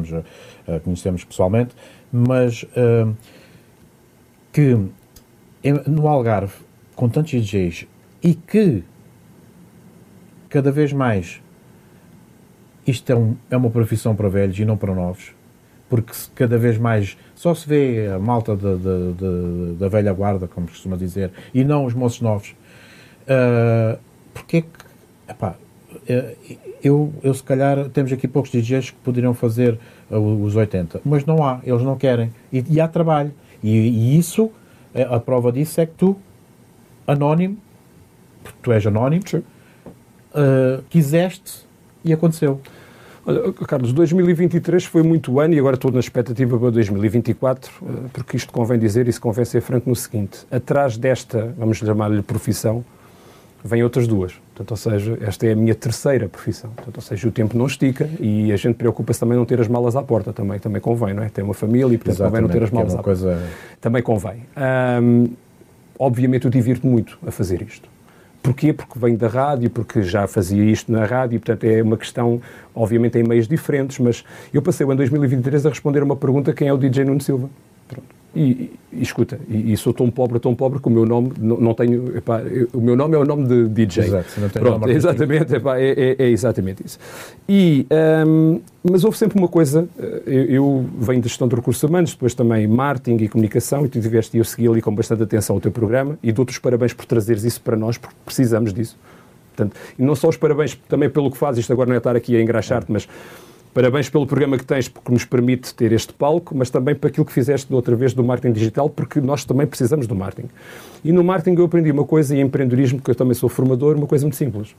conhecemos pessoalmente, mas que no Algarve, com tantos DJs, e que cada vez mais isto é uma profissão para velhos e não para novos, porque cada vez mais só se vê a malta da velha guarda, como costuma dizer, e não os moços novos. Porque é que... Epá, eu se calhar temos aqui poucos DJs que poderiam fazer os 80, mas não há, eles não querem, e há trabalho, e isso, a prova disso é que tu, anónimo, porque tu és anónimo, quiseste e aconteceu. Olha, Carlos, 2023 foi muito ano e agora estou na expectativa para 2024, porque isto convém dizer e se convém ser franco no seguinte: atrás desta, vamos chamar-lhe profissão, vêm outras duas. Portanto, ou seja, esta é a minha terceira profissão. Portanto, ou seja, o tempo não estica e a gente preocupa-se também não ter as malas à porta. Também convém, não é? Tem uma família e, portanto, convém não ter as malas à porta. Também convém. Obviamente, eu divirto muito a fazer isto. Porquê? Porque venho da rádio, porque já fazia isto na rádio e, portanto, é uma questão, obviamente, em meios diferentes, mas eu passei o ano 2023 a responder a uma pergunta: quem é o DJ Nuno Silva? Pronto. E escuta, e sou tão pobre que o meu nome não tenho... Epá, o meu nome é o nome de DJ. Exato, não tem pronto, nome exatamente, epá, é exatamente isso. Mas houve sempre uma coisa, eu venho de gestão de recursos humanos, depois também marketing e comunicação, e tu tiveste, eu segui ali com bastante atenção o teu programa, e dou-te os parabéns por trazeres isso para nós, porque precisamos disso. Portanto, e não só os parabéns também pelo que fazes, isto agora não é estar aqui a engraxar-te, mas... Parabéns pelo programa que tens, porque nos permite ter este palco, mas também para aquilo que fizeste da outra vez do marketing digital, porque nós também precisamos do marketing. E no marketing eu aprendi uma coisa, e em empreendedorismo, que eu também sou formador, uma coisa muito simples.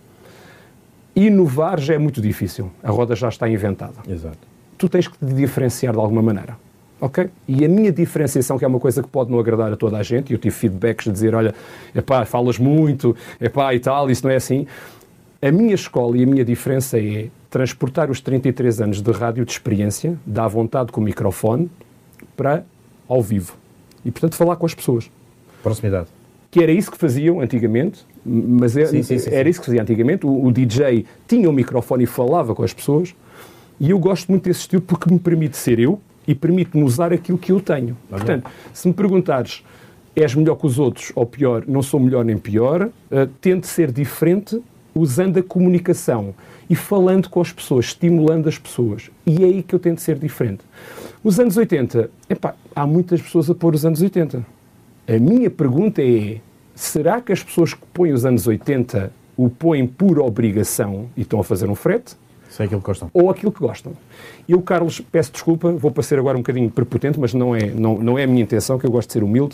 Inovar já é muito difícil. A roda já está inventada. Exato. Tu tens que te diferenciar de alguma maneira. Ok? E a minha diferenciação, que é uma coisa que pode não agradar a toda a gente, e eu tive feedbacks de dizer, olha, epá, falas muito, epá, e tal, isso não é assim. A minha escola e a minha diferença é transportar os 33 anos de rádio de experiência, da vontade com o microfone, para ao vivo. E, portanto, falar com as pessoas. Proximidade. Que era isso que faziam antigamente, mas era isso que fazia antigamente. O DJ tinha um microfone e falava com as pessoas, e eu gosto muito desse estilo porque me permite ser eu e permite-me usar aquilo que eu tenho. Portanto, se me perguntares, és melhor que os outros ou pior, não sou melhor nem pior, tento ser diferente usando a comunicação e falando com as pessoas, estimulando as pessoas. E é aí que eu tento ser diferente. Os anos 80, há muitas pessoas a pôr os anos 80. A minha pergunta é, será que as pessoas que põem os anos 80 o põem por obrigação e estão a fazer um frete? Se é aquilo que gostam. Ou aquilo que gostam. Eu, Carlos, peço desculpa, vou parecer agora um bocadinho prepotente, mas não é a minha intenção, que eu gosto de ser humilde.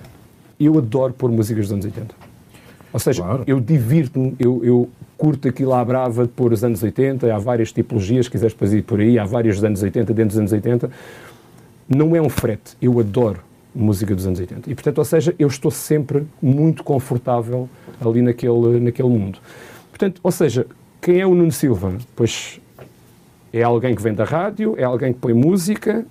Eu adoro pôr músicas dos anos 80. Ou seja, claro, eu divirto-me, eu curto aquilo à brava de pôr os anos 80, há várias tipologias, se quiseres fazer por aí, há vários dos anos 80, dentro dos anos 80. Não é um frete, eu adoro música dos anos 80. E, portanto, ou seja, eu estou sempre muito confortável ali naquele mundo. Portanto, ou seja, quem é o Nuno Silva? Pois é alguém que vem da rádio, é alguém que põe música,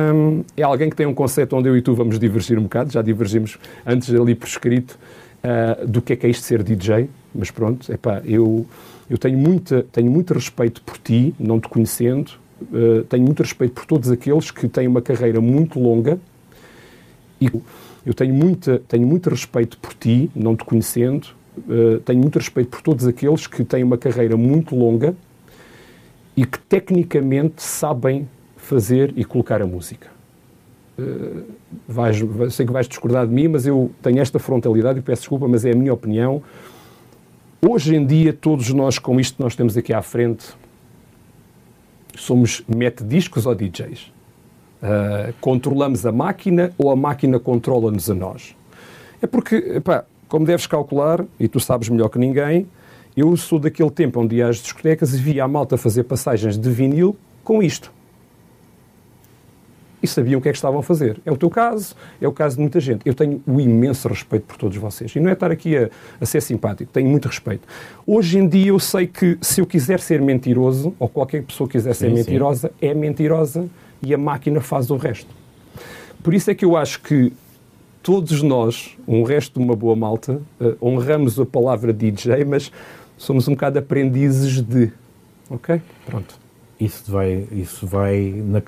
é alguém que tem um conceito onde eu e tu vamos divergir um bocado, já divergimos antes ali por escrito, do que é isto de ser DJ, mas pronto, eu tenho muito respeito por ti, não te conhecendo, tenho muito respeito por todos aqueles que têm uma carreira muito longa, e eu tenho muito respeito por ti, não te conhecendo, tenho muito respeito por todos aqueles que têm uma carreira muito longa e que tecnicamente sabem fazer e colocar a música. Sei que vais discordar de mim, mas eu tenho esta frontalidade e peço desculpa, mas é a minha opinião. Hoje em dia, todos nós, com isto que nós temos aqui à frente, somos mete-discos ou DJs. Controlamos a máquina ou a máquina controla-nos a nós. É porque, como deves calcular, e tu sabes melhor que ninguém, eu sou daquele tempo onde ia às discotecas e via a malta fazer passagens de vinil com isto. E sabiam o que é que estavam a fazer. É o teu caso, é o caso de muita gente. Eu tenho um imenso respeito por todos vocês. E não é estar aqui a ser simpático, tenho muito respeito. Hoje em dia eu sei que se eu quiser ser mentiroso, ou qualquer pessoa quiser ser mentirosa, é mentirosa e a máquina faz o resto. Por isso é que eu acho que todos nós, um resto de uma boa malta, honramos a palavra DJ, mas somos um bocado aprendizes de... Ok? Pronto. Isso vai na